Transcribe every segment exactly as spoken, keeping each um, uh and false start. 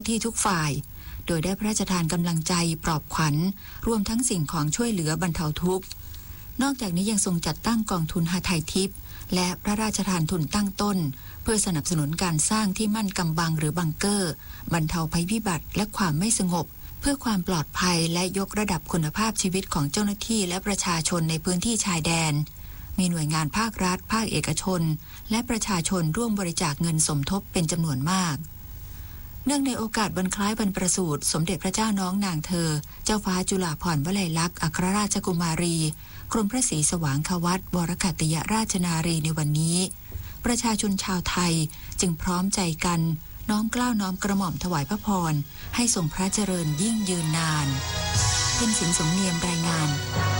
ที่ทุกฝ่ายโดยได้พระราชทานกำลังใจปลอบขวัญรวมทั้งสิ่งของช่วยเหลือบรรเทาทุกข์นอกจากนี้ยังทรงจัดตั้งกองทุนหทัยทิพย์และพระราชทานทุนตั้งต้นเพื่อสนับสนุนการสร้างที่มั่นกำบังหรือบังเกอร์บรรเทาภัยพิบัติและความไม่สงบเพื่อความปลอดภัยและยกระดับคุณภาพชีวิตของเจ้าหน้าที่และประชาชนในพื้นที่ชายแดนมีหน่วยงานภาครัฐภาคเอกชนและประชาชนร่วมบริจาคเงินสมทบเป็นจำนวนมากเนื่องในโอกาสวันคล้ายวันประสูติสมเด็จพระเจ้าน้องนางเธอเจ้าฟ้าจุฬาภรณ์วลัยลักษณ์อัครราชกุมารีกรมพระศรีสว่างควัตรวรขัตติยราชนารีในวันนี้ประชาชนชาวไทยจึงพร้อมใจกันน้อมเกล้าน้อมกระหม่อมถวายพระพรให้ทรงพระเจริญยิ่งยืนนานเป็นสินสมเนียมรายงาน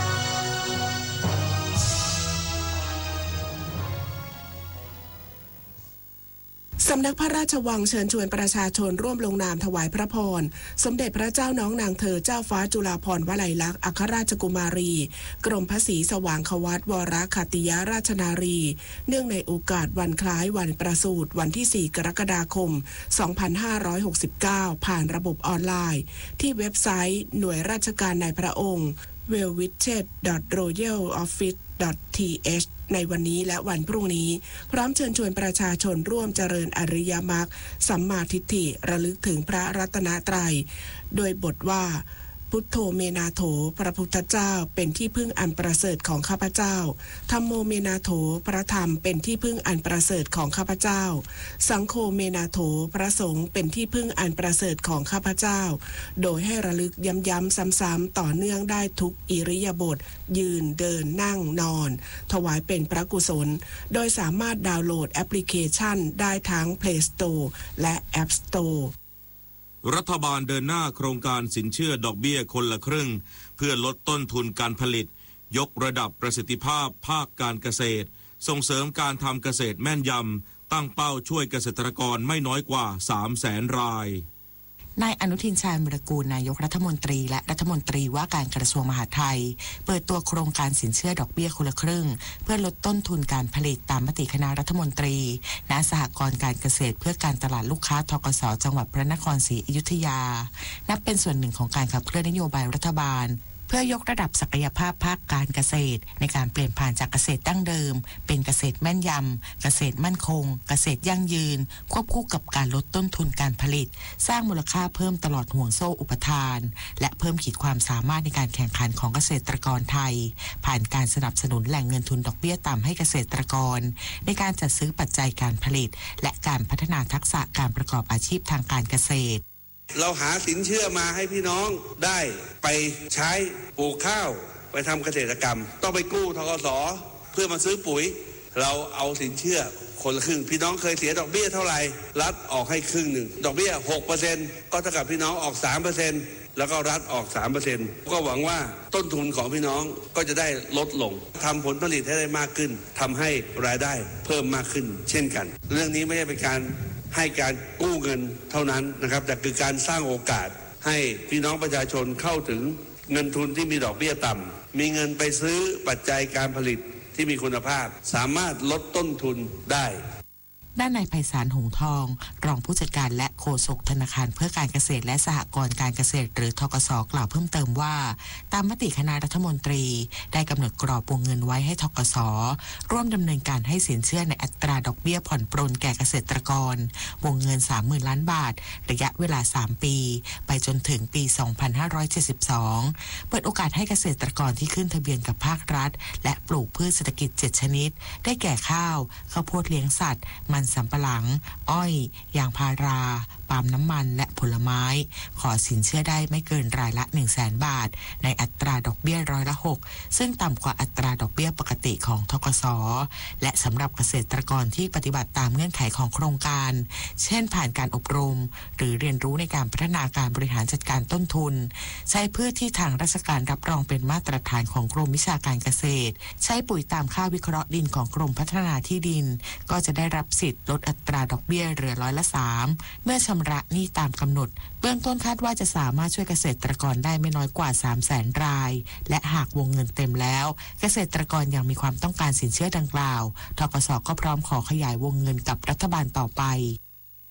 สำนักพระราชวังเชิญชวนประชาชนร่วมลงนามถวายพระพรสมเด็จพระเจ้าน้องนางเธอเจ้าฟ้าจุฬาภรณ์วลัยลักษณ์อัครราชกุมารีกรมพระศรีสว่างควัตรวรขัตติยราชนารีเนื่องในโอกาสวันคล้ายวันประสูติวันที่สี่กรกฎาคมสองพันห้าร้อยหกสิบเก้าผ่านระบบออนไลน์ที่เว็บไซต์หน่วยราชการในพระองค์ เวลวิชเชต ดอท รอยัล ออฟฟิศ ดอท ที เอช ในวันนี้และวันพรุ่งนี้พร้อมเชิญชวนประชาชนร่วมเจริญอริยมรรคสัมมาทิฏฐิระลึกถึงพระรัตนตรัยโดยบทว่าพุทโธเมนาโถพระพุทธเจ้าเป็นที่พึ่งอันประเสริฐของข้าพเจ้าธัมโมเมนาโถพระธรรมเป็นที่พึ่งอันประเสริฐของข้าพเจ้าสังโฆเมนาโถพระสงฆ์เป็นที่พึ่งอันประเสริฐของข้าพเจ้าโดยให้ระลึกย้ำๆซ้ำๆต่อเนื่องได้ทุกอิริยาบถยืนเดินนั่งนอนถวายเป็นพระกุศลโดยสามารถดาวน์โหลดแอปพลิเคชันได้ทั้ง Play Store และ App Store รัฐบาลเดินหน้าโครงการสินเชื่อดอกเบี้ยคนละครึ่งเพื่อลดต้นทุนการผลิตยกระดับประสิทธิภาพภาคการเกษตรส่งเสริมการทำเกษตรแม่นยำตั้งเป้าช่วยเกษตรกรไม่น้อยกว่า สามแสน รายนายอนุทินชาญวิรากูลนายกรัฐมนตรีและรัฐมนตรีว่าการกระทรวงมหาดไทยเปิดตัวโครงการสินเชื่อดอกเบี้ยคนละครึ่งเพื่อลดต้นทุนการผลิตตามมติคณะรัฐมนตรีณสหกรณ์การเกษตรเพื่อการตลาดลูกค้าธกส.จังหวัดพระนครศรีอยุธยานับเป็นส่วนหนึ่งของการขับเคลื่อนนโยบายรัฐบาลเพื่อยกระดับศักยภาพภาคการเกษตรในการเปลี่ยนผ่านจากเกษตรดั้งเดิมเป็นเกษตรแม่นยำเกษตรมั่นคงเกษตรยั่งยืนควบคู่กับการลดต้นทุนการผลิตสร้างมูลค่าเพิ่มตลอดห่วงโซ่อุปทานและเพิ่มขีดความสามารถในการแข่งขันของเกษตรกรไทยผ่านการสนับสนุนแหล่งเงินทุนดอกเบี้ยต่ำให้เกษตรกรในการจัดซื้อปัจจัยการผลิตและการพัฒนาทักษะการประกอบอาชีพทางการเกษตรเราหาสินเชื่อมาให้พี่น้องได้ไปใช้ปลูกข้าวไปทำเกษตรกรรมต้องไปกู้ธกส.เพื่อมาซื้อปุ๋ยเราเอาสินเชื่อคนละครึ่งพี่น้องเคยเสียดอกเบี้ยเท่าไหร่รัฐออกให้ครึ่งหนึ่งดอกเบี้ย หกเปอร์เซ็นต์ ก็เท่ากับพี่น้องออก สามเปอร์เซ็นต์ แล้วก็รัฐออก สามเปอร์เซ็นต์ ก็หวังว่าต้นทุนของพี่น้องก็จะได้ลดลงทำผลผลิตให้ได้มากขึ้นทำให้รายได้เพิ่มมากขึ้นเช่นกันเรื่องนี้ไม่ใช่เป็นการให้การกู้เงินเท่านั้นนะครับแต่คือการสร้างโอกาสให้พี่น้องประชาชนเข้าถึงเงินทุนที่มีดอกเบี้ยต่ำมีเงินไปซื้อปัจจัยการผลิตที่มีคุณภาพสามารถลดต้นทุนได้ด้านนายไพศาลหงทองรองผู้จัดการและโฆษกธนาคารเพื่อการเกษตรและสหกรณ์การเกษตรหรือธกส.กล่าวเพิ่มเติมว่าตามมติคณะรัฐมนตรีได้กำหนดกรอบวงเงินไว้ให้ธกส.ร่วมดำเนินการให้สินเชื่อในอัตราดอกเบี้ยผ่อนปรนแก่เกษตรกรวงเงิน สามหมื่น ล้านบาทระยะเวลาสามปีไปจนถึงปี สองพันห้าร้อยเจ็ดสิบสอง เปิดโอกาสให้เกษตรกรที่ขึ้นทะเบียนกับภาครัฐและปลูกพืชเศรษฐกิจเจ็ดชนิดได้แก่ข้าวข้าวโพดเลี้ยงสัตว์มันสำปะหลังอ้อยยางพาราปาล์มน้ำมันและผลไม้ขอสินเชื่อได้ไม่เกินรายละ หนึ่งแสน บาทในอัตราดอกเบี้ยร้อยละหกซึ่งต่ำกว่าอัตราดอกเบี้ยปกติของธกส.และสำหรับเกษตรกรที่ปฏิบัติตามเงื่อนไขของโครงการเช่นผ่านการอบรมหรือเรียนรู้ในการพัฒนาการบริหารจัดการต้นทุนใช้พืชที่ทางราชการรับรองเป็นมาตรฐานของกรมวิชาการเกษตรใช้ปุ๋ยตามค่าวิเคราะห์ดินของกรมพัฒนาที่ดินก็จะได้รับสิทธิ์ลดอัตราดอกเบี้ยเหลือร้อยละสามเมื่อชำระหนี้ตามกำหนดเบื้องต้นคาดว่าจะสามารถช่วยเกษตรกรได้ไม่น้อยกว่า สามแสน รายและหากวงเงินเต็มแล้วเกษตรกรยังมีความต้องการสินเชื่อดังกล่าวธกส.ก็พร้อมขอขยายวงเงินกับรัฐบาลต่อไป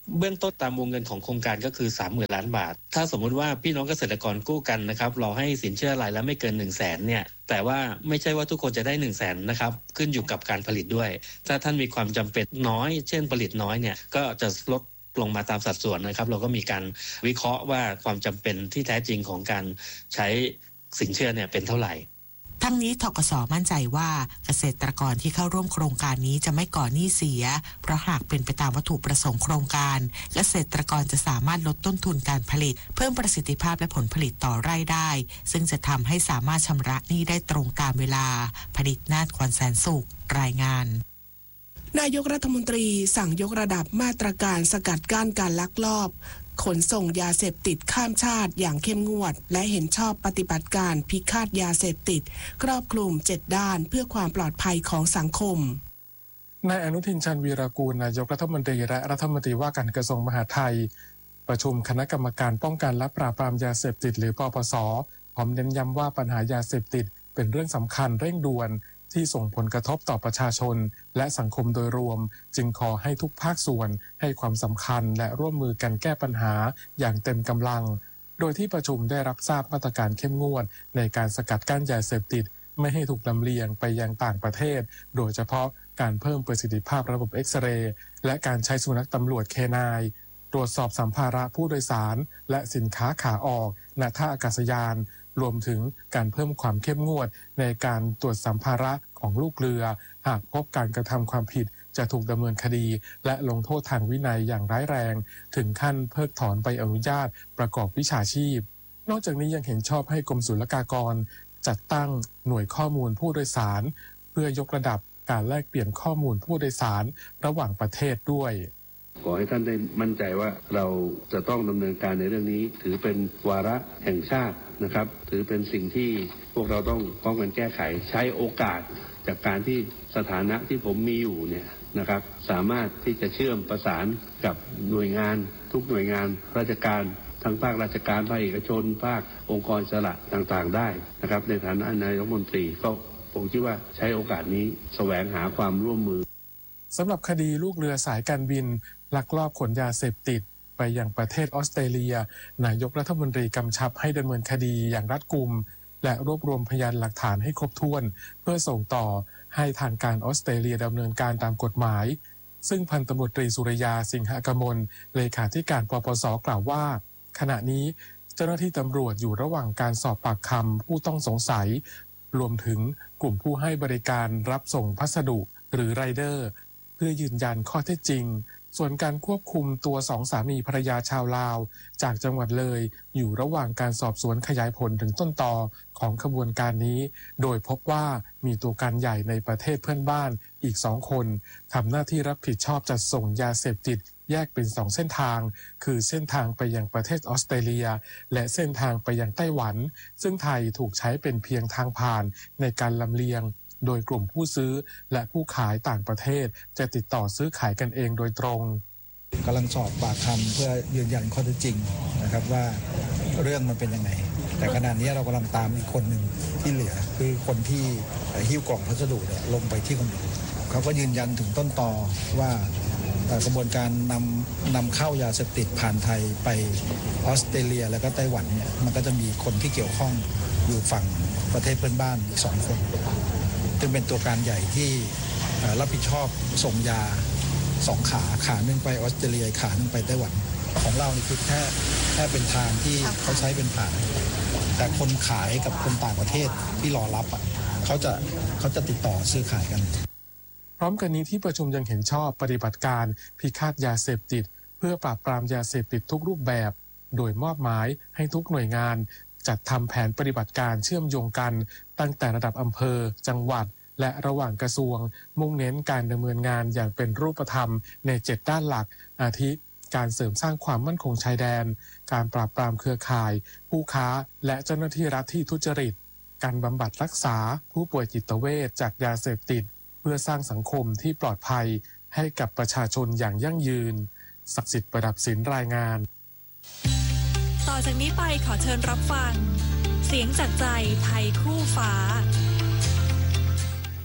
เบื้องต้นตามวงเงินของโครงการก็คือ สามหมื่น ล้านบาทถ้าสมมุติว่าพี่น้องเกษตรกรกู้กันนะครับเราให้สินเชื่อรายละไม่เกิน หนึ่งแสน เนี่ยแต่ว่าไม่ใช่ว่าทุกคนจะได้ หนึ่งแสน นะครับขึ้นอยู่กับการผลิตด้วยถ้าท่านมีความจำเป็นน้อยเช่นผลิตน้อยเนี่ยก็จะลดลงมาตามสัดส่วนนะครับเราก็มีการวิเคราะห์ว่าความจำเป็นที่แท้จริงของการใช้สินเชื่อเนี่ยเป็นเท่าไหร่ทั้งนี้ธกส.มั่นใจว่าเกษตรกรที่เข้าร่วมโครงการนี้จะไม่ก่อหนี้เสียเพราะหากเป็นไปตามวัตถุประสงค์โครงการเกษตรกรจะสามารถลดต้นทุนการผลิตเพิ่มประสิทธิภาพและผลผลิตต่อไร่ได้ซึ่งจะทำให้สามารถชำระหนี้ได้ตรงตามเวลาผลิตนาฏขวัญแสนสุขรายงานนายกรัฐมนตรีสั่งยกระดับมาตรการสกัดกั้นการลักลอบขนส่งยาเสพติดข้ามชาติอย่างเข้มงวดและเห็นชอบปฏิบัติการพิฆาตยาเสพติดครอบคลุมเจ็ดด้านเพื่อความปลอดภัยของสังคมนายอนุทินชาญวีรกูลนายกรัฐมนตรีและรัฐมนตรีว่าการกระทรวงมหาดไทยประชุมคณะกรรมการป้องกันและปราบปรามยาเสพติดหรือปปส.พร้อมเน้นย้ำว่าปัญหายาเสพติดเป็นเรื่องสำคัญเร่งด่วนที่ส่งผลกระทบต่อประชาชนและสังคมโดยรวมจึงขอให้ทุกภาคส่วนให้ความสำคัญและร่วมมือกันแก้ปัญหาอย่างเต็มกำลังโดยที่ประชุมได้รับทราบมาตรการเข้มงวดในการสกัดกั้นยาเสพติดไม่ให้ถูกลำเลียงไปยังต่างประเทศโดยเฉพาะการเพิ่มประสิทธิภาพระบบเอ็กซเรย์และการใช้สุนัขตำรวจเคนายตรวจสอบสัมภาระผู้โดยสารและสินค้าขาออกณท่าอากาศยานรวมถึงการเพิ่มความเข้มงวดในการตรวจสัมภาระของลูกเรือหากพบการกระทำความผิดจะถูกดำเนินคดีและลงโทษทางวินัยอย่างร้ายแรงถึงขั้นเพิกถอนใบอนุญาตประกอบวิชาชีพนอกจากนี้ยังเห็นชอบให้กรมศุลกากรจัดตั้งหน่วยข้อมูลผู้โดยสารเพื่อยกระดับการแลกเปลี่ยนข้อมูลผู้โดยสารระหว่างประเทศด้วยขอให้ท่านได้มั่นใจว่าเราจะต้องดำเนินการในเรื่องนี้ถือเป็นวาระแห่งชาตินะครับถือเป็นสิ่งที่พวกเราต้องป้องกันแก้ไขใช้โอกาสจากการที่สถานะที่ผมมีอยู่เนี่ยนะครับสามารถที่จะเชื่อมประสานกับหน่วยงานทุกหน่วยงานราชการทั้งภาคราชการภาคเอกชนภาคองค์กรอิสระต่างๆได้นะครับในฐานะนายกรัฐมนตรีก็ผมคิดว่าใช้โอกาสนี้แสวงหาความร่วมมือสำหรับคดีลูกเรือสายการบินลักลอบขนยาเสพติดไปยังประเทศออสเตรเลียนายกรัฐมนตรีกำชับให้ดำเนินคดีอย่างรัดกุมและรวบรวมพยานหลักฐานให้ครบถ้วนเพื่อส่งต่อให้ทางการออสเตรเลียดำเนินการตามกฎหมายซึ่งพันตำรวจตรีสุริยาสิงหกมลเลขาธิการปปส.กล่าวว่าขณะนี้เจ้าหน้าที่ตำรวจอยู่ระหว่างการสอบปากคำผู้ต้องสงสัยรวมถึงกลุ่มผู้ให้บริการรับส่งพัสดุหรือไรเดอร์เพื่อยืนยันข้อเท็จจริงส่วนการควบคุมตัวสองสามีภรรยาชาวลาวจากจังหวัดเลยอยู่ระหว่างการสอบสวนขยายผลถึงต้นตอของขบวนการนี้โดยพบว่ามีตัวการใหญ่ในประเทศเพื่อนบ้านอีกสองคนทำหน้าที่รับผิดชอบจัดส่งยาเสพติดแยกเป็นสองเส้นทางคือเส้นทางไปยังประเทศออสเตรเลียและเส้นทางไปยังไต้หวันซึ่งไทยถูกใช้เป็นเพียงทางผ่านในการลำเลียงโดยกลุ่มผู้ซื้อและผู้ขายต่างประเทศจะติดต่อซื้อขายกันเองโดยตรงกำลังสอบปากคำเพื่อยืนยันข้อเท็จจริงนะครับว่าเรื่องมันเป็นยังไงแต่ขณะนี้เรากำลังตามอีกคนหนึ่งที่เหลือคือคนที่หิ้วกล่องพัสดุเนี่ยลงไปที่คอนโดเขาก็ยืนยันถึงต้นตอว่ากระบวนการนำนำเข้ายาเสพติดผ่านไทยไปออสเตรเลียแล้วก็ไต้หวันเนี่ยมันก็จะมีคนที่เกี่ยวข้องอยู่ฝั่งประเทศเพื่อนบ้านอีกสองคนซึ่งเป็นตัวการใหญ่ที่รับผิดชอบส่งยาสองขาขาหนึ่งไปออสเตรเลียขาหนึ่งไปไต้หวันของเรานี่คือแค่แค่เป็นทางที่เขาใช้เป็นผ่านแต่คนขายกับคนต่างประเทศที่รอรับอ่ะเขาจะเขาจะติดต่อซื้อขายกันพร้อมกันนี้ที่ประชุมยังเห็นชอบปฏิบัติการพิฆาตยาเสพติดเพื่อปราบปรามยาเสพติดทุกรูปแบบโดยมอบหมายให้ทุกหน่วยงานจัดทำแผนปฏิบัติการเชื่อมโยงกันตั้งแต่ระดับอำเภอจังหวัดและระหว่างกระทรวงมุ่งเน้นการดำเนินงานอย่างเป็นรูปธรรมในเจ็ดด้านหลักอาทิการเสริมสร้างความมั่นคงชายแดนการปราบปรามเครือข่ายผู้ค้าและเจ้าหน้าที่รัฐที่ทุจริตการบำบัดรักษาผู้ป่วยจิตเวชจากยาเสพติดเพื่อสร้างสังคมที่ปลอดภัยให้กับประชาชนอย่างยั่งยืนศักดิ์สิทธิ์ประดับศิลป์รายงานต่อจากนี้ไปขอเชิญรับฟังเสียงจากใจไทยคู่ฟ้า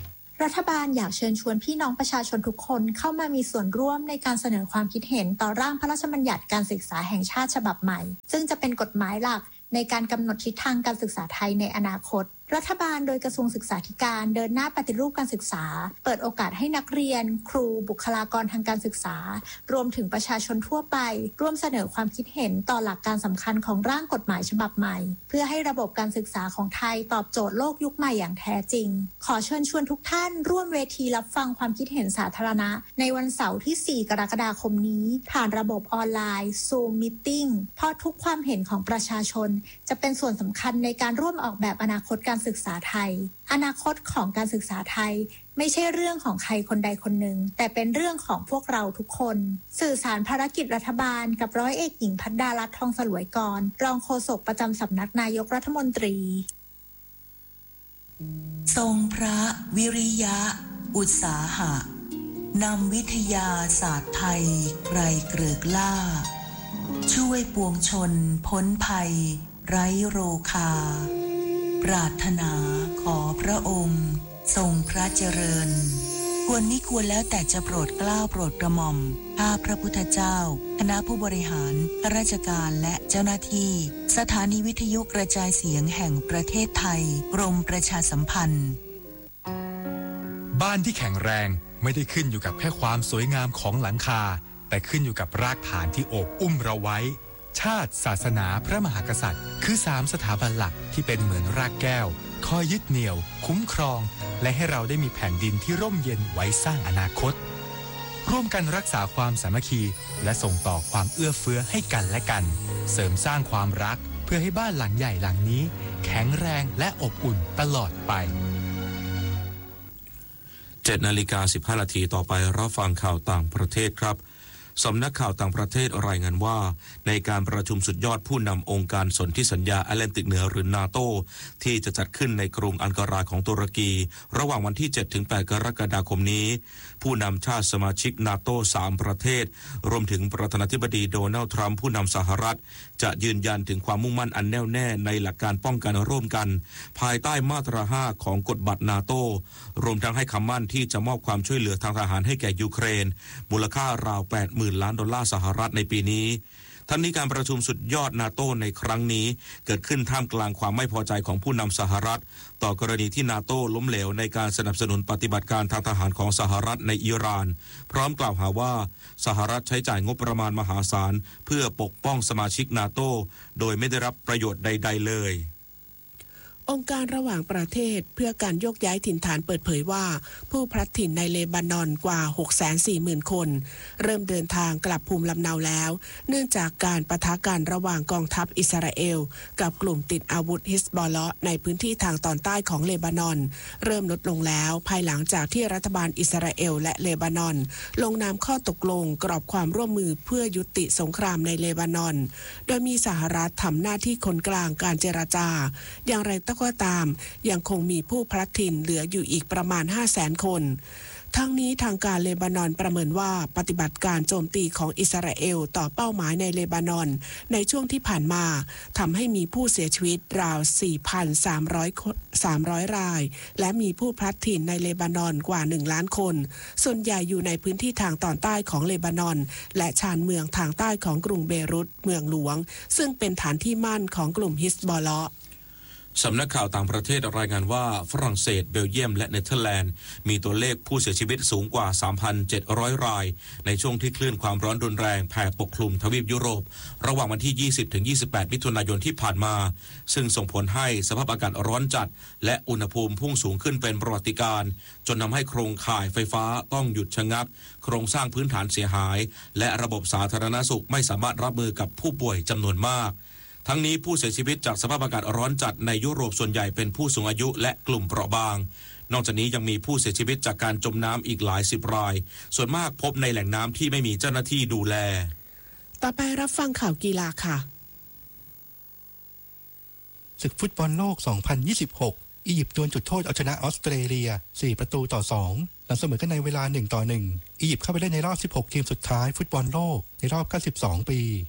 รัฐบาลอยากเชิญชวนพี่น้องประชาชนทุกคนเข้ามามีส่วนร่วมในการเสนอความคิดเห็นต่อร่างพระราชบัญญัติการศึกษาแห่งชาติฉบับใหม่ซึ่งจะเป็นกฎหมายหลักในการกำหนดทิศทางการศึกษาไทยในอนาคตรัฐบาลโดยกระทรวงศึกษาธิการเดินหน้าปฏิรูปการศึกษาเปิดโอกาสให้นักเรียนครูบุคลากรทางการศึกษารวมถึงประชาชนทั่วไปร่วมเสนอความคิดเห็นต่อหลักการสำคัญของร่างกฎหมายฉบับใหม่เพื่อให้ระบบการศึกษาของไทยตอบโจทย์โลกยุคใหม่อย่างแท้จริงขอเชิญชวนทุกท่านร่วมเวทีรับฟังความคิดเห็นสาธารณะในวันเสาร์ที่สี่กรกฎาคมนี้ผ่านระบบออนไลน์ Zoom Meeting เพราะทุกความเห็นของประชาชนจะเป็นส่วนสำคัญในการร่วมออกแบบอนาคตการศึกษาไทยอนาคตของการศึกษาไทยไม่ใช่เรื่องของใครคนใดคนหนึ่งแต่เป็นเรื่องของพวกเราทุกคนสื่อสารภารกิจรัฐบาลกับร้อยเอกหญิงพัดดารัตน์ทองสลวยกรรองโฆษกประจำสำนักนายกรัฐมนตรีทรงพระวิริยะอุตสาหะนำวิทยาศาสตร์ไทยไกรเกริกล่าช่วยปวงชนพ้นภัยไร้โรคาปรารถนาขอพระองค์ทรงพระเจริญควรมิควรแล้วแต่จะโปรดเกล้าโปรดกระหม่อมข้าพระพุทธเจ้าคณะผู้บริหารข้าราชการและเจ้าหน้าที่สถานีวิทยุกระจายเสียงแห่งประเทศไทยกรมประชาสัมพันธ์บ้านที่แข็งแรงไม่ได้ขึ้นอยู่กับแค่ความสวยงามของหลังคาแต่ขึ้นอยู่กับรากฐานที่โอบอุ้มเราไว้ชาติศาสนาพระมหากษัตริย์คือสามสถาบันหลักที่เป็นเหมือนรากแก้วคอยยึดเหนี่ยวคุ้มครองและให้เราได้มีแผ่นดินที่ร่มเย็นไว้สร้างอนาคตร่วมกันรักษาความสามัคคีและส่งต่อความเอื้อเฟื้อให้กันและกันเสริมสร้างความรักเพื่อให้บ้านหลังใหญ่หลังนี้แข็งแรงและอบอุ่นตลอดไปเจ็ดนาฬิกาสิบห้านาทีต่อไปรับฟังข่าวต่างประเทศครับสำนักข่าวต่างประเทศรายงานว่าในการประชุมสุดยอดผู้นำองค์การสนธิสัญญาแอตแลนติกเหนือหรือนาโตที่จะจัดขึ้นในกรุงอังการาของตุรกีระหว่างวันที่ เจ็ดถึงแปด กรกฎาคมนี้ผู้นำชาติสมาชิกนาโตสามประเทศรวมถึงประธานาธิบดีโดนัลด์ทรัมป์ผู้นำสหรัฐจะยืนยันถึงความมุ่งมั่นอันแน่วแน่ในหลักการป้องกันร่วมกันภายใต้มาตราห้าของกฎบัตรนาโตรวมทั้งให้คำมั่นที่จะมอบความช่วยเหลือทางทหารให้แก่ยูเครนมูลค่าราว แปดหมื่น ล้านดอลลาร์สหรัฐในปีนี้ทั้งนี้การประชุมสุดยอดนาโตในครั้งนี้เกิดขึ้นท่ามกลางความไม่พอใจของผู้นำสหรัฐต่อกรณีที่นาโตล้มเหลวในการสนับสนุนปฏิบัติการทางทหารของสหรัฐในอิหร่านพร้อมกล่าวหาว่าสหรัฐใช้จ่ายงบประมาณมหาศาลเพื่อปกป้องสมาชิกนาโตโดยไม่ได้รับประโยชน์ใดๆเลยองค์การระหว่างประเทศเพื่อการโยกย้ายถิ่นฐานเปิดเผยว่าผู้พลัดถิ่นในเลบานอนกว่า หกแสนสี่หมื่น คนเริ่มเดินทางกลับภูมิลำเนาแล้วเนื่องจากการปะทะกันระหว่างกองทัพอิสราเอลกับกลุ่มติดอาวุธฮิซบอลเลาะห์ในพื้นที่ทางตอนใต้ของเลบานอนเริ่มลดลงแล้วภายหลังจากที่รัฐบาลอิสราเอลและเลบานอนลงนามข้อตกลงกรอบความร่วมมือเพื่อยุติสงครามในเลบานอนโดยมีสหรัฐทำหน้าที่คนกลางการเจรจาอย่างไรก็ตามยังคงมีผู้พลัดถิ่นเหลืออยู่อีกประมาณ ห้าแสน คนทั้งนี้ทางการเลบานอนประเมินว่าปฏิบัติการโจมตีของอิสราเอลต่อเป้าหมายในเลบานอนในช่วงที่ผ่านมาทำให้มีผู้เสียชีวิตราว สี่พันสามร้อย รายและมีผู้พลัดถิ่นในเลบานอนกว่าหนึ่งล้านคนส่วนใหญ่อยู่ในพื้นที่ทางตอนใต้ของเลบานอนและชานเมืองทางใต้ของกรุงเบรุตเมืองหลวงซึ่งเป็นฐานที่มั่นของกลุ่มฮิซบอลเลาะห์สำนักข่าวต่างประเทศรายงานว่าฝรั่งเศสเบลเยียมและเนเธอร์แลนด์มีตัวเลขผู้เสียชีวิตสูงกว่า สามพันเจ็ดร้อย รายในช่วงที่คลื่นความร้อนรุนแรงแผ่ปกคลุมทวีปยุโรประหว่างวันที่ ยี่สิบถึงยี่สิบแปด มิถุนายนที่ผ่านมาซึ่งส่งผลให้สภาพอากาศร้อนจัดและอุณหภูมิพุ่งสูงขึ้นเป็นประวัติการณ์จนทำให้โครงข่ายไฟฟ้าต้องหยุดชะงักโครงสร้างพื้นฐานเสียหายและระบบสาธารณสุขไม่สามารถรับมือกับผู้ป่วยจำนวนมากทั้งนี้ผู้เสียชีวิตจากสภาพอากาศร้อนจัดในยุโรปส่วนใหญ่เป็นผู้สูงอายุและกลุ่มเปราะบางนอกจากนี้ยังมีผู้เสียชีวิตจากการจมน้ำอีกหลายสิบรายส่วนมากพบในแหล่งน้ำที่ไม่มีเจ้าหน้าที่ดูแลต่อไปรับฟังข่าวกีฬาค่ะศึกฟุตบอลโลก สองพันยี่สิบหก อียิปต์ดวลจุดโทษเอาชนะออสเตรเลีย สี่ ประตูต่อ สอง หลังเสมอกันในเวลา หนึ่ง ต่อ หนึ่ง อียิปต์เข้าไปเล่นในรอบ สิบหก ทีมสุดท้ายฟุตบอลโลกในรอบ เก้าสิบสอง ปี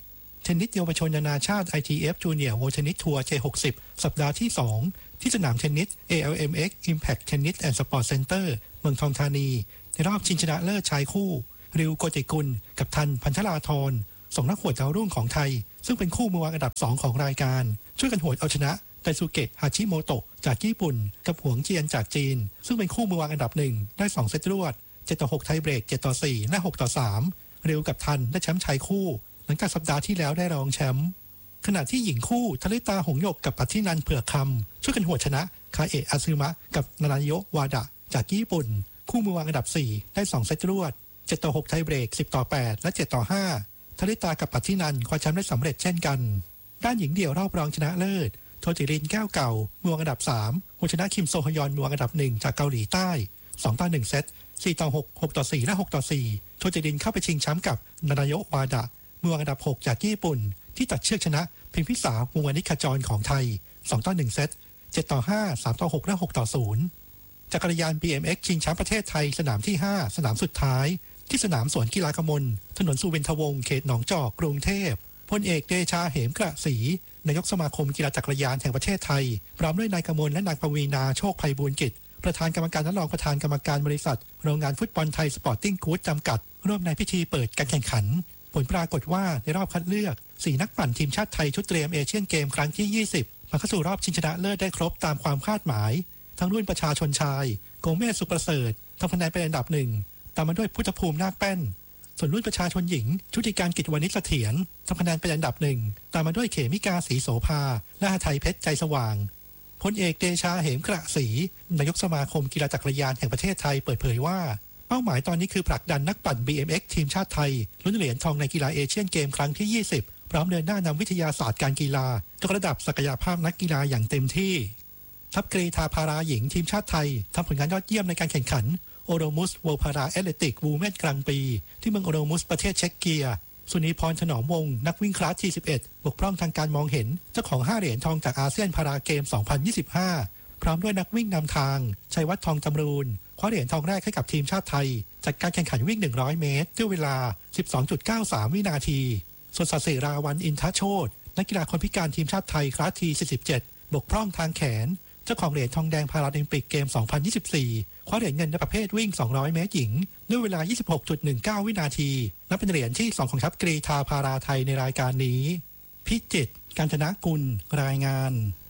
เทนนิสเยาวชนนานาชาติ ไอ ที เอฟ Junior World Tennis Tour เจ หกสิบ สัปดาห์ที่ สอง ที่สนามเทนนิส เอ แอล เอ็ม เอ็กซ์ Impact Tennis and Sport Center เมืองทองธานีในรอบชิงชนะเลิศชายคู่ริวโกจิกุลกับทันพันธราธรสองนักหวดดาวรุ่งของไทยซึ่งเป็นคู่มือวางอันดับสองของรายการช่วยกันหวดเอาชนะไดซูเกะฮาชิโมโตะจากญี่ปุ่นกับหวงเจียนจากจีนซึ่งเป็นคู่มือวางอันดับหนึ่งได้สองเซตรวดเจ็ดต่อหกไทยเบรกเจ็ดต่อสี่และหกต่อสามริวกับทันได้แชมป์ชายคู่หลังจากสัปดาห์ที่แล้วได้รองแชมป์ขณะที่หญิงคู่ทลิตาหงส์หยกกับปัทธินันท์เผือกคำช่วยกันหวดชนะคาเอะอาซึมะกับนานาโยะวาดะจากญี่ปุ่นคู่มือวางอันดับสี่ได้สองเซตรวดเจ็ดต่อหกไทยเบรกสิบต่อแปดและเจ็ดต่อห้าทลิตากับปัทธินันท์คว้าแชมป์ได้สำเร็จเช่นกันด้านหญิงเดี่ยวรอบรองชนะเลิศโทจิรินแก้วเก่ามือวางอันดับสามหัวชนะคิมโซฮยอนมือวางอันดับหนึ่งจากเกาหลีใต้สองต่อหนึ่งเซตสี่ต่อหก หกต่อสี่และหกต่อสี่โทจิรินเข้าไปชิงแชมป์กับนานาโยะวาดะมือวางอันดับหกจากญี่ปุ่นที่ตัดเชือกชนะพิมพิสาวงวานิขจรของไทยสองต่อหนึ่งเซตเจ็ดต่อห้า สามต่อหกและหกต่อศูนย์จักรยาน บี เอ็ม เอ็กซ์ ชิงแชมป์ประเทศไทยสนามที่ห้าสนามสุดท้ายที่สนามสวนกีฬากมลถนนสุวินทวงศ์เขตหนองจอกกรุงเทพพลเอกเดชาเหมกระศรีนายกสมาคมกีฬาจักรยานแห่งประเทศไทยพร้อมด้วยนายกมลและนางปวีณาโชคไพบูลย์กิจประธานกรรมการและรองประธานกรรมการบริษัทโรงงานฟุตบอลไทยสปอร์ติ้งกู๊ดจำกัดร่วมในพิธีเปิดการแข่งขันผลปรากฏว่าในรอบคัดเลือกสี่นักปั่นทีมชาติไทยชุดเตรียมเอเชียนเกมครั้งที่ยี่สิบมาเข้าสู่รอบชิงชนะเลิศได้ครบตามความคาดหมายทั้งรุ่นประชาชนชายโกเมสสุประเสริฐทำคะแนนเป็นอันดับหนึ่งตามมาด้วยพุทธภูมินาคแป้นส่วนรุ่นประชาชนหญิงชุติการกิจวณิชเสถียรทำคะแนนเป็นอันดับหนึ่งตามมาด้วยเขมิกาศรีโสภาและหทัยเพชรใจสว่างพลเอกเดชาเหมกระศรีนายกสมาคมกีฬาจักรยานแห่งประเทศไทยเปิดเผยว่าเป้าหมายตอนนี้คือผลักดันนักปั่น บี เอ็ม เอ็กซ์ ทีมชาติไทยลุ้นเหรียญทองในกีฬาเอเชียนเกมครั้งที่ยี่สิบพร้อมเดินหน้านำวิทยาศาสตร์การกีฬายกระดับศักยภาพนักกีฬาอย่างเต็มที่ทัพกรีฑาพาราหญิงทีมชาติไทยทำผลงานยอดเยี่ยมในการแข่งขันโอโรมุสเวิลด์พาราแอตเลติกวูแมนกลางปีที่เมืองโอโรมุสประเทศเช็กเกียสุนีพรถนอมวงศ์นักวิ่งคลาส ที สิบเอ็ด บกพร่องทางการมองเห็นเจ้าของห้าเหรียญทองจากอาเซียนพาราเกม สองพันยี่สิบห้า พร้อมด้วยนักวิ่งนำทางชัยวัฒน์ทองจำรูนคว้าเหรียญทองแรกให้กับทีมชาติไทยจากการแข่งขันวิ่งหนึ่งร้อยเมตรด้วยเวลา สิบสองจุดเก้าสาม วินาทีส่วนศศิราวัลย์อินทโชตินักกีฬาคนพิการทีมชาติไทยคลาส ที สี่สิบเจ็ด บกพร่องทางแขนเจ้าของเหรียญทองแดงพาราลิมปิกเกม สองพันยี่สิบสี่ คว้าเหรียญเงินในประเภทวิ่งสองร้อยเมตรหญิงด้วยเวลา ยี่สิบหกจุดหนึ่งเก้า วินาทีนับเป็นเหรียญที่สองของทัพกรีฑาพาราไทยในรายการนี้พิจิตร กาญจนกุลรายงาน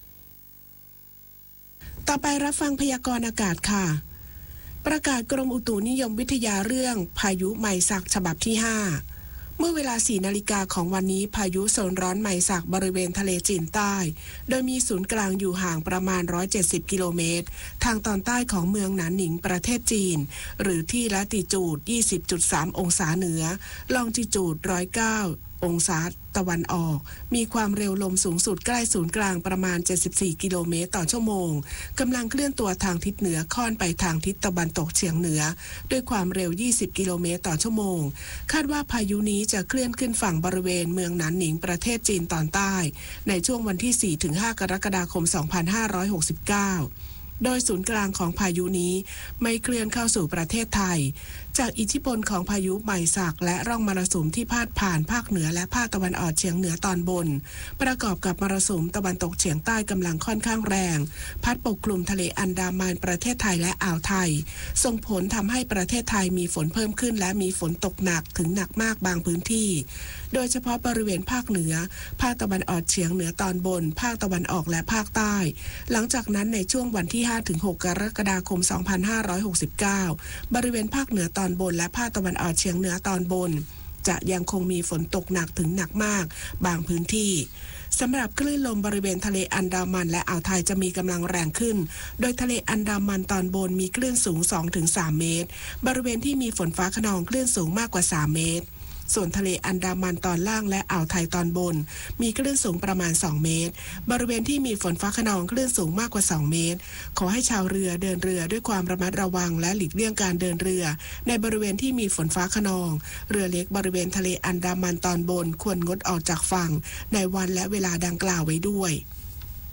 ต่อไปรับฟังพยากรณ์อากาศค่ะประกาศกรมอุตุนิยมวิทยาเรื่องพายุไมซักฉบับที่ห้าเมื่อเวลาสี่นาฬิกาของวันนี้พายุโซนร้อนไมซักบริเวณทะเลจีนใต้โดยมีศูนย์กลางอยู่ห่างประมาณหนึ่งร้อยเจ็ดสิบกิโลเมตรทางตอนใต้ของเมืองหนานหนิงประเทศจีนหรือที่ละติจูด ยี่สิบจุดสาม องศาเหนือลองจิจูด หนึ่งร้อยเก้า องศาตะวันออกมีความเร็วลมสูงสุดใกล้ศูนย์กลางประมาณเจ็ดสิบสี่กิโลเมตรต่อชั่วโมงกำลังเคลื่อนตัวทางทิศเหนือค่อนไปทางทิศตะวันตกเฉียงเหนือด้วยความเร็วยี่สิบกิโลเมตรต่อชั่วโมงคาดว่าพายุนี้จะเคลื่อนขึ้นฝั่งบริเวณเมืองหนานหนิงประเทศจีนตอนใต้ในช่วงวันที่ สี่ถึงห้า กรกฎาคม สองพันห้าร้อยหกสิบเก้าโดยศูนย์กลางของพายุนี้ไม่เคลื่อนเข้าสู่ประเทศไทยจากอิทธิพลของพายุไมซักและร่องมรสุมที่พาดผ่านภาคเหนือและภาคตะวันออกเฉียงเหนือตอนบนประกอบกับมรสุมตะวันตกเฉียงใต้กำลังค่อนข้างแรงพัดปกคลุมทะเลอันดามันประเทศไทยและอ่าวไทยส่งผลทำให้ประเทศไทยมีฝนเพิ่มขึ้นและมีฝนตกหนักถึงหนักมากบางพื้นที่โดยเฉพาะบริเวณภาคเหนือภาคตะวันออกเฉียงเหนือตอนบนภาคตะวันออกและภาคใต้หลังจากนั้นในช่วงวันที่ ห้าถึงหก กรกฎาคม สองพันห้าร้อยหกสิบเก้าบริเวณภาคเหนือตอนบนและภาคตะวันออกเฉียงเหนือตอนบนจะยังคงมีฝนตกหนักถึงหนักมากบางพื้นที่สำหรับคลื่นลมบริเวณทะเลอันดามันและอ่าวไทยจะมีกำลังแรงขึ้นโดยทะเลอันดามันตอนบนมีคลื่นสูง สองถึงสาม เมตรบริเวณที่มีฝนฟ้าคะนองคลื่นสูงมากกว่าสามเมตรส่วนทะเลอันดามันตอนล่างและอ่าวไทยตอนบนมีคลื่นสูงประมาณสองเมตรบริเวณที่มีฝนฟ้าคะนองคลื่นสูงมากกว่าสองเมตรขอให้ชาวเรือเดินเรือด้วยความระมัดระวังและหลีกเลี่ยงการเดินเรือในบริเวณที่มีฝนฟ้าคะนองเรือเล็กบริเวณทะเลอันดามันตอนบนควรงดออกจากฝั่งในวันและเวลาดังกล่าวไว้ด้วย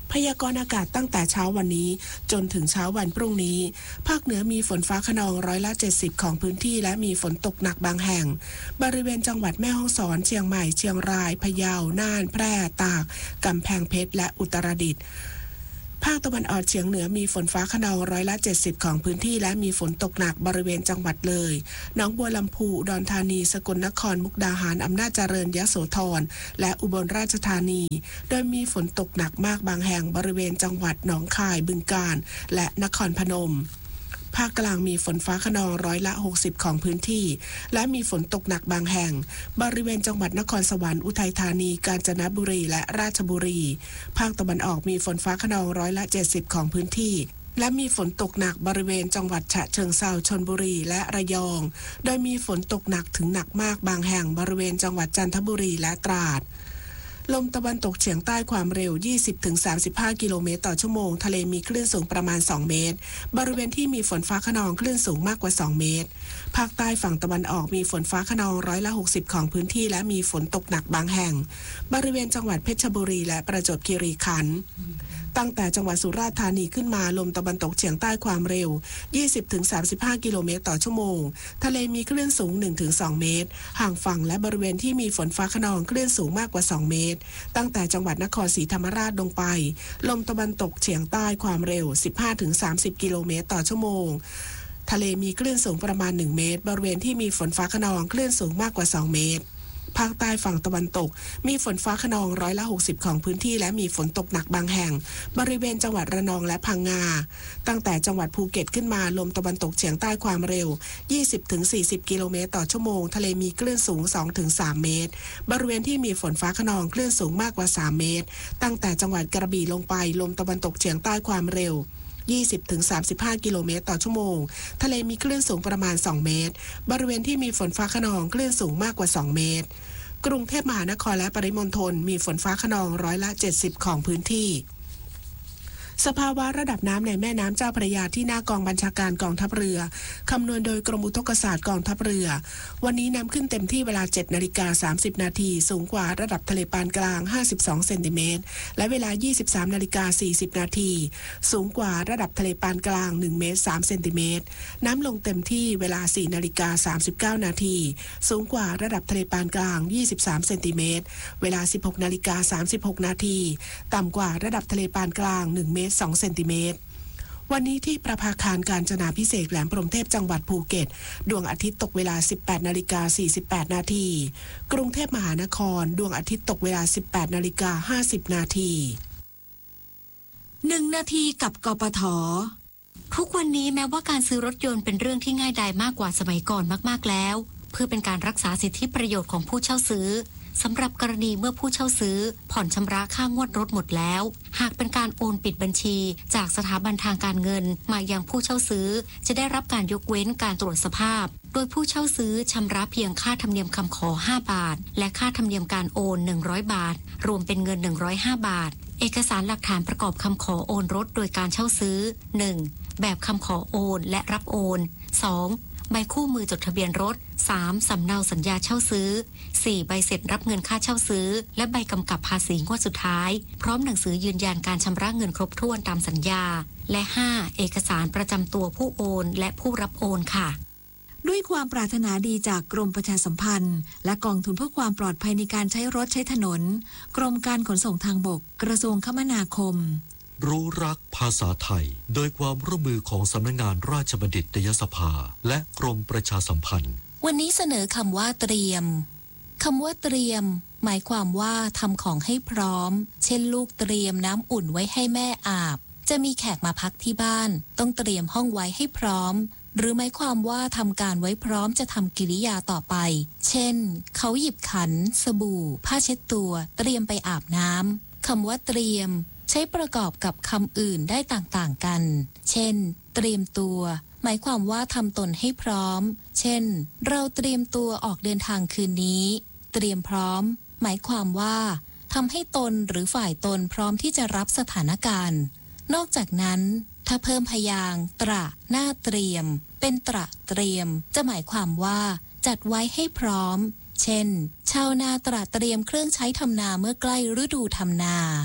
พยากรณ์อากาศตั้งแต่เช้าวันนี้จนถึงเช้าวันพรุ่งนี้ภาคเหนือมีฝนฟ้าคะนองร้อยละเจ็ดสิบของพื้นที่และมีฝนตกหนักบางแห่งบริเวณจังหวัดแม่ฮ่องสอนเชียงใหม่เชียงรายพะเยาน่านแพร่ตากกำแพงเพชรและอุตรดิตถ์ภาคตะวันออกเฉียงเหนือมีฝนฟ้าคะนองร้อยละเจ็ดสิบของพื้นที่และมีฝนตกหนักบริเวณจังหวัดเลยหนองบัวลำพูอุดรธานีสกลนครมุกดาหารอำนาจเจริญยโสธรและอุบลราชธานีโดยมีฝนตกหนักมากบางแห่งบริเวณจังหวัดหนองคายบึงกาฬและนครพนมภาคกลางมีฝนฟ้าคะนองร้อยละหกสิบของพื้นที่และมีฝนตกหนักบางแห่งบริเวณจังหวัดนครสวรรค์อุทัยธานีกาญจนบุรีและราชบุรีภาคตะวันออกมีฝนฟ้าคะนองร้อยละเจ็ดสิบของพื้นที่และมีฝนตกหนักบริเวณจังหวัดฉะเชิงเทราชลบุรีและระยองโดยมีฝนตกหนักถึงหนักมากบางแห่งบริเวณจังหวัดจันทบุรีและตราดลมตะวันตกเฉียงใต้ความเร็ว ยี่สิบถึงสามสิบห้า กิโลเมตรต่อชั่วโมงทะเลมีคลื่นสูงประมาณสองเมตรบริเวณที่มีฝนฟ้าคะนองคลื่นสูงมากกว่าสองเมตรภาคใต้ฝั่งตะวันออกมีฝนฟ้าคะนองร้อยละหกสิบของพื้นที่และมีฝนตกหนักบางแห่งบริเวณจังหวัดเพชรบุรีและประจวบคีรีขันธ์ตั้งแต่จังหวัดสุราษฎร์ธานีขึ้นมาลมตะวันตกเฉียงใต้ความเร็ว ยี่สิบถึงสามสิบห้า กิโลเมตรต่อชั่วโมงทะเลมีคลื่นสูง หนึ่งถึงสอง เมตรห่างฝั่งและบริเวณที่มีฝนฟ้าคะนองคลื่นสูงมากกว่าสองเมตรตั้งแต่จังหวัดนครศรีธรรมราชลงไปลมตะวันตกเฉียงใต้ความเร็ว สิบห้าถึงสามสิบ กิโลเมตรต่อชั่วโมงทะเลมีคลื่นสูงประมาณหนึ่งเมตรบริเวณที่มีฝนฟ้าคะนองคลื่นสูงมากกว่าสองเมตรภาคใต้ฝั่งตะวันตกมีฝนฟ้าคะนองร้อยละหกสิบของพื้นที่และมีฝนตกหนักบางแห่งบริเวณจังหวัดระนองและพังงาตั้งแต่จังหวัดภูเก็ตขึ้นมาลมตะวันตกเฉียงใต้ความเร็ว ยี่สิบถึงสี่สิบ กิโลเมตรต่อชั่วโมงทะเลมีคลื่นสูง สองถึงสาม เมตรบริเวณที่มีฝนฟ้าคะนองคลื่นสูงมากกว่าสามเมตรตั้งแต่จังหวัดกระบี่ลงไปลมตะวันตกเฉียงใต้ความเร็ว ยี่สิบถึงสามสิบห้า กิโลเมตรต่อชั่วโมงทะเลมีคลื่นสูงประมาณสองเมตรบริเวณที่มีฝนฟ้าคะนองคลื่นสูงมากกว่าสองเมตรกรุงเทพมหานครและปริมณฑลมีฝนฟ้าคะนองร้อยละเจ็ดสิบของพื้นที่สภาวะระดับน้ำในแม่น้ำเจ้าพระยาที่หน้ากองบัญชาการกองทัพเรือคำนวณโดยกรมอุทกศาสตร์กองทัพเรือวันนี้น้ำขึ้นเต็มที่เวลา เจ็ดนาฬิกาสามสิบ นาทีสูงกว่าระดับทะเลปานกลางห้าสิบสองเซนติเมตรและเวลา ยี่สิบสามนาฬิกาสี่สิบ นาทีสูงกว่าระดับทะเลปานกลางหนึ่งเมตรสามเซนติเมตรน้ำลงเต็มที่เวลา สี่นาฬิกาสามสิบเก้า นาทีสูงกว่าระดับทะเลปานกลางยี่สิบสามเซนติเมตรเวลา สิบหกนาฬิกาสามสิบหก นาทีต่ำกว่าระดับทะเลปานกลางหนึ่งเมตรสองเซนติเมตรวันนี้ที่ประภาคารกาญจนาภิเษกแหลมพรหมเทพจังหวัดภูเก็ตดวงอาทิตย์ตกเวลา สิบแปดนาฬิกาสี่สิบแปด นาทีกรุงเทพมหานครดวงอาทิตย์ตกเวลา สิบแปดนาฬิกาห้าสิบ นาทีหนึ่งนาทีกับกปท.ทุกวันนี้แม้ว่าการซื้อรถยนต์เป็นเรื่องที่ง่ายดายมากกว่าสมัยก่อนมากๆแล้วเพื่อเป็นการรักษาสิทธิประโยชน์ของผู้เช่าซื้อสำหรับกรณีเมื่อผู้เช่าซื้อผ่อนชำระค่างวดรถหมดแล้วหากเป็นการโอนปิดบัญชีจากสถาบันทางการเงินมายังผู้เช่าซื้อจะได้รับการยกเว้นการตรวจสภาพโดยผู้เช่าซื้อชำระเพียงค่าธรรมเนียมคำขอห้าบาทและค่าธรรมเนียมการโอนหนึ่งร้อยบาทรวมเป็นเงินหนึ่งร้อยห้าบาทเอกสารหลักฐานประกอบคำขอโอนรถโดยการเช่าซื้อ หนึ่ง แบบคำขอโอนและรับโอน สองใบคู่มือจดทะเบียนรถ สาม สำเนาสัญญาเช่าซื้อ สี่ ใบเสร็จรับเงินค่าเช่าซื้อและใบกำกับภาษีงวดสุดท้ายพร้อมหนังสือยืนยันการชำระเงินครบถ้วนตามสัญญาและ ห้า เอกสารประจำตัวผู้โอนและผู้รับโอนค่ะด้วยความปรารถนาดีจากกรมประชาสัมพันธ์และกองทุนเพื่อความปลอดภัยในการใช้รถใช้ถนนกรมการขนส่งทางบกกระทรวงคมนาคมรู้รักภาษาไทยโดยความร่วมมือของสำนักงานราชบัณฑิตยสภาและกรมประชาสัมพันธ์วันนี้เสนอคำว่าเตรียมคำว่าเตรียมหมายความว่าทำของให้พร้อมเช่นลูกเตรียมน้ำอุ่นไว้ให้แม่อาบจะมีแขกมาพักที่บ้านต้องเตรียมห้องไว้ให้พร้อมหรือหมายความว่าทำการไว้พร้อมจะทำกิริยาต่อไปเช่นเขาหยิบขันสบู่ผ้าเช็ดตัวเตรียมไปอาบน้ำคำว่าเตรียมใช้ประกอบกับคำอื่นได้ต่างๆกันเช่นเตรียมตัวหมายความว่าทำตนให้พร้อมเช่นเราเตรียมตัวออกเดินทางคืนนี้เตรียมพร้อมหมายความว่าทำให้ตนหรือฝ่ายตนพร้อมที่จะรับสถานการณ์นอกจากนั้นถ้าเพิ่มพยางค์ตระหน้าเตรียมเป็นตระเตรียมจะหมายความว่าจัดไว้ให้พร้อมเช่นชาวนาตระเตรียมเครื่องใช้ทำนาเมื่อใกล้ฤดูทำนา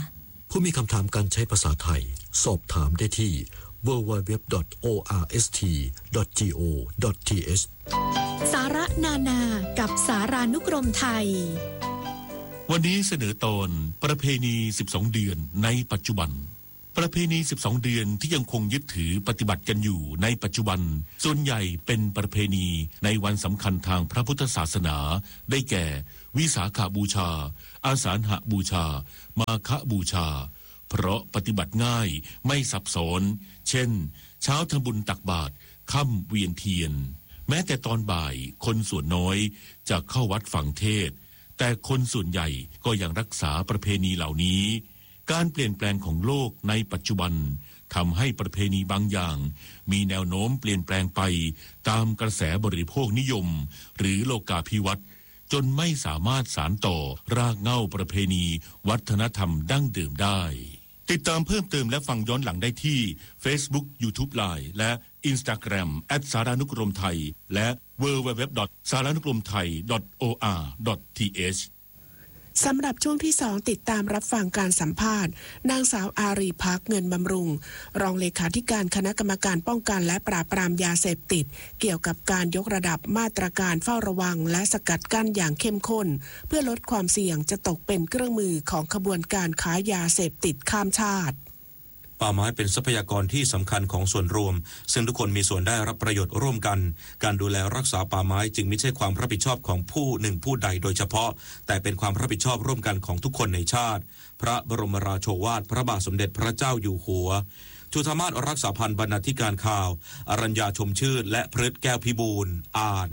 ผู้มีคำถามการใช้ภาษาไทยสอบถามได้ที่ ดับเบิลยู ดับเบิลยู ดับเบิลยู ดอท โอ อาร์ เอส ที ดอท จี โอ ดอท ที เอชสาระนานากับสารานุกรมไทยวันนี้เสนอตอนประเพณีสิบสองเดือนในปัจจุบันประเพณีสิบสองเดือนที่ยังคงยึดถือปฏิบัติกันอยู่ในปัจจุบันส่วนใหญ่เป็นประเพณีในวันสำคัญทางพระพุทธศาสนาได้แก่วิสาขบูชาอาสาฬหบูชามาฆบูชาเพราะปฏิบัติง่ายไม่ซับซ้อนเช่นเช้าทำบุญตักบาตรค่ำเวียนเทียนแม้แต่ตอนบ่ายคนส่วนน้อยจะเข้าวัดฟังเทศน์แต่คนส่วนใหญ่ก็ยังรักษาประเพณีเหล่านี้การเปลี่ยนแปลงของโลกในปัจจุบันทำให้ประเพณีบางอย่างมีแนวโน้มเปลี่ยนแปลงไปตามกระแสบริโภคนิยมหรือโลกาภิวัตน์จนไม่สามารถสานต่อรากเหง้าประเพณีวัฒนธรรมดั้งเดิมได้ติดตามเพิ่มเติมและฟังย้อนหลังได้ที่ Facebook YouTube Line และ Instagram แอท สารานุกรมไทยและ ดับเบิลยู ดับเบิลยู ดับเบิลยู ดอท สารานุกรมไทย ดอท โอ อาร์ ดอท ที เอชสำหรับช่วงที่สองติดตามรับฟังการสัมภาษณ์นางสาวอารีภักดิ์เงินบำรุงรองเลขาธิการคณะกรรมการป้องกันและปราบปรามยาเสพติดเกี่ยวกับการยกระดับมาตรการเฝ้าระวังและสกัดกั้นอย่างเข้มข้นเพื่อลดความเสี่ยงจะตกเป็นเครื่องมือของขบวนการค้ายาเสพติดข้ามชาติป่าไม้เป็นทรัพยากรที่สำคัญของส่วนรวมซึ่งทุกคนมีส่วนได้รับประโยชน์ร่วมกันการดูแลรักษาป่าไม้จึงไม่ใช่ความรับผิดชอบของผู้หนึ่งผู้ใดโดยเฉพาะแต่เป็นความรับผิดชอบร่วมกันของทุกคนในชาติพระบรมราโชวาทพระบาทสมเด็จพระเจ้าอยู่หัวจุฑามาสรักษาพันธ์บรรณาธิการข่าวอรัญญาชมชื่นและพฤทธิ์แก้วพิบูลอ่าน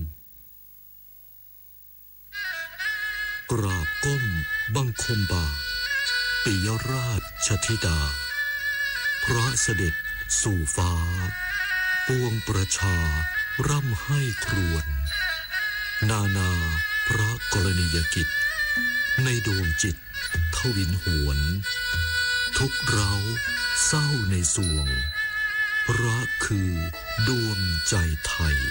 กราบก้มบังคมบาทปิยราชธิดาพระเสด็จสู่ฟ้าปวงประชาร่ำให้ครวญนานาพระกรณียกิจในดวงจิตทวินหวนทุกเราเศร้าในสวงพระคือดวงใจไทย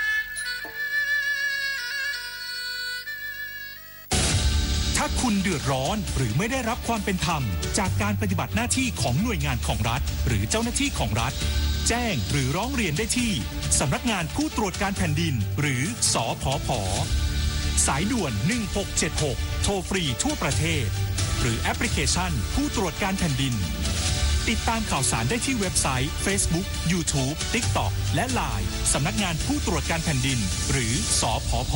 ถ้าคุณเดือดร้อนหรือไม่ได้รับความเป็นธรรมจากการปฏิบัติหน้าที่ของหน่วยงานของรัฐหรือเจ้าหน้าที่ของรัฐแจ้งหรือร้องเรียนได้ที่สำนักงานผู้ตรวจการแผ่นดินหรือสผผ.สายด่วนหนึ่งหกเจ็ดหกโทรฟรีทั่วประเทศหรือแอปพลิเคชันผู้ตรวจการแผ่นดินติดตามข่าวสารได้ที่เว็บไซต์ Facebook YouTube TikTok และ ไลน์ สำนักงานผู้ตรวจการแผ่นดินหรือสผผ.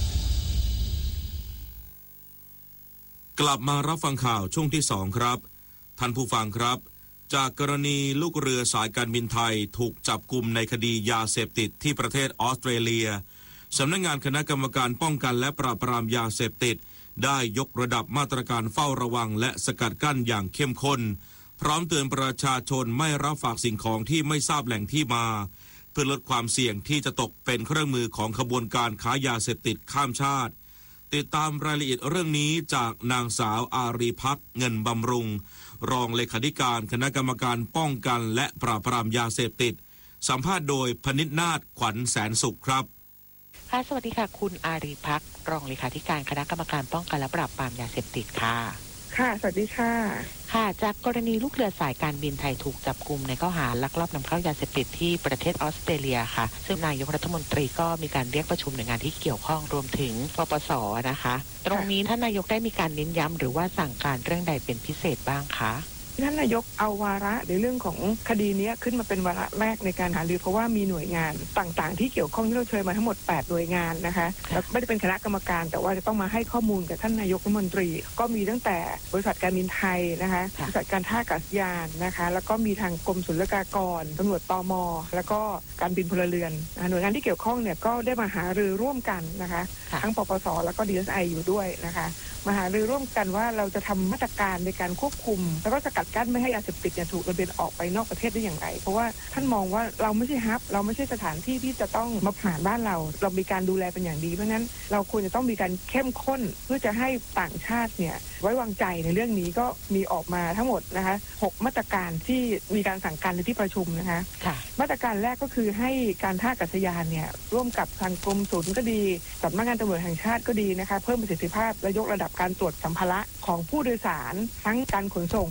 กลับมารับฟังข่าวช่วงที่สองครับท่านผู้ฟังครับจากกรณีลูกเรือสายการบินไทยถูกจับกุมในคดียาเสพติดที่ประเทศออสเตรเลียสำนักงานคณะกรรมการป้องกันและปราบปรามยาเสพติดได้ยกระดับมาตรการเฝ้าระวังและสกัดกั้นอย่างเข้มข้นพร้อมเตือนประชาชนไม่รับฝากสิ่งของที่ไม่ทราบแหล่งที่มาเพื่อลดความเสี่ยงที่จะตกเป็นเครื่องมือของขบวนการค้ายาเสพติดข้ามชาติติดตามรายละเอียดเรื่องนี้จากนางสาวอารีภักดิ์เงินบำรุงรองเลขาธิการคณะกรรมการป้องกันและปราบปรามยาเสพติดสัมภาษณ์โดยพนิษฐ์นาฏขวัญแสนสุขครับค่ะสวัสดีค่ะคุณอารีภักดิ์รองเลขาธิการคณะกรรมการป้องกันและปราบปรามยาเสพติดค่ะค่ะสวัสดีค่ะค่ะจากกรณีลูกเรือสายการบินไทยถูกจับกุมในข้อหาลักลอบนำเข้ายาเสพติดที่ประเทศออสเตรเลียค่ะซึ่งนายกรัฐมนตรีก็มีการเรียกประชุมหน่วยงานที่เกี่ยวข้องรวมถึงปปส.นะคะตรงนี้ท่านนายกได้มีการเน้นย้ำหรือว่าสั่งการเรื่องใดเป็นพิเศษบ้างคะท่านนายกเอาวาระในเรื่องของคดีนี้ขึ้นมาเป็นวาระแรกในการหารือเพราะว่ามีหน่วยงานต่างๆที่เกี่ยวข้องที่เราเชิญมาทั้งหมดแปดหน่วยงานนะคะแล้วไม่ได้เป็นคณะกรรมการแต่ว่าจะต้องมาให้ข้อมูลกับท่านนายกรัฐมนตรีก็มีตั้งแต่บริษัทการบินไทยนะคะบริษัทการท่าอากาศยานนะคะแล้วก็มีทางกรมศุลกากรตำรวจตม.แล้วก็การบินพลเรือนหน่วยงานที่เกี่ยวข้องเนี่ยก็ได้มาหารือร่วมกันนะคะทั้งปปส.แล้วก็ ดี เอส ไอ อยู่ด้วยนะคะมาหารือร่วมกันว่าเราจะทำมาตรการในการควบคุมแล้วก็สกัดกั้นไม่ให้ยาเสพติดเนี่ยถูกระเบียนออกไปนอกประเทศได้อย่างไรเพราะว่าท่านมองว่าเราไม่ใช่ฮับเราไม่ใช่สถานที่ที่จะต้องมาผ่านบ้านเราเรามีการดูแลเป็นอย่างดีเพราะฉะนั้นเราควรจะต้องมีการเข้มข้นเพื่อจะให้ต่างชาติเนี่ยไว้วางใจในเรื่องนี้ก็มีออกมาทั้งหมดนะคะหกมาตรการที่มีการสั่งการในที่ประชุมนะคะมาตรการแรกก็คือให้การท่าอากาศยานเนี่ยร่วมกับทางกรมศุลก็ดีสำนักงานตำรวจแห่งชาติก็ดีนะคะเพิ่มประสิทธิภาพและยกระดับการตรวจสัมภาระของผู้โดยสารทั้งการขนส่งในขา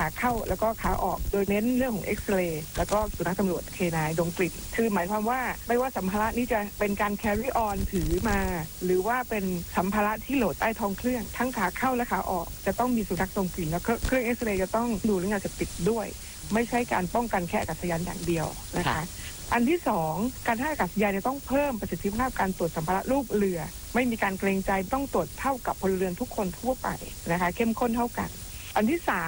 เข้าแล้วก็ขาออกโดยเน้นเรื่องของเอ็กซเรย์แล้วก็สุนัขตำรวจเคนายดมกลิ่นคือหมายความว่าไม่ว่าสัมภาระนี้จะเป็นการแครี่ออนถือมาหรือว่าเป็นสัมภาระที่โหลดใต้ท้องเครื่องทั้งขาเข้าและขาออกจะต้องมีสุนัขดมกลิ่นแล้วเครื่องเอ็กซเรย์จะต้องดูเรื่องยาเสพติดด้วยไม่ใช่การป้องกันแค่อากาศยานอย่างเดียวนะคะอันที่สองการท่าอากาศยานจะต้องเพิ่มประสิทธิภาพการตรวจสัมภาระลูกเรือไม่มีการเกรงใจต้องตรวจเท่ากับพลเรือนทุกคนทั่วไปนะคะเข้มข้นเท่ากันอันที่สาม